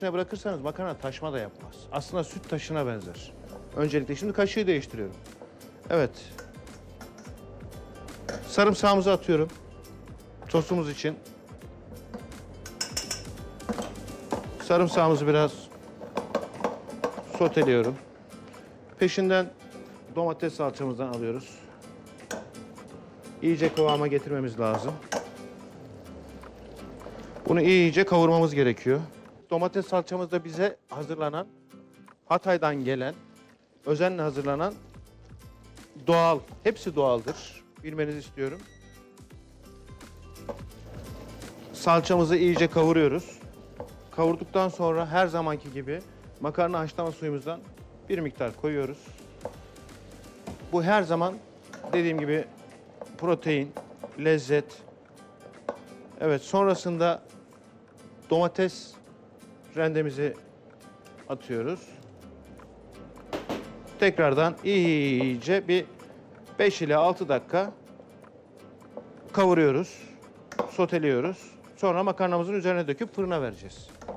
bırakırsanız makarna taşma da yapmaz. Aslında süt taşına benzer. Öncelikle şimdi kaşığı değiştiriyorum. Evet. Sarımsağımızı atıyorum. Sosumuz için. Sarımsağımızı biraz soteliyorum. Peşinden domates salçamızdan alıyoruz. İyice kıvama getirmemiz lazım. Bunu iyice kavurmamız gerekiyor. Domates salçamız da bize hazırlanan, Hatay'dan gelen, özenle hazırlanan doğal. Hepsi doğaldır. Bilmenizi istiyorum. Salçamızı iyice kavuruyoruz. Kavurduktan sonra her zamanki gibi makarna haşlama suyumuzdan bir miktar koyuyoruz. Bu her zaman dediğim gibi protein, lezzet. Evet, sonrasında domates rendemizi atıyoruz. Tekrardan iyice bir 5 ile 6 dakika kavuruyoruz, soteliyoruz. Sonra makarnamızın üzerine döküp fırına vereceğiz.